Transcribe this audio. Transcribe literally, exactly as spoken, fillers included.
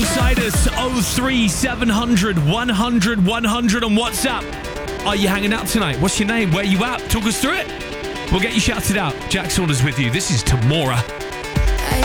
alongside us. oh three seven hundred one hundred one hundred on WhatsApp. Are you hanging out tonight? What's your name? Where you at? Talk us through it. We'll get you shouted out. Jack Saunders with you. This is Tamora.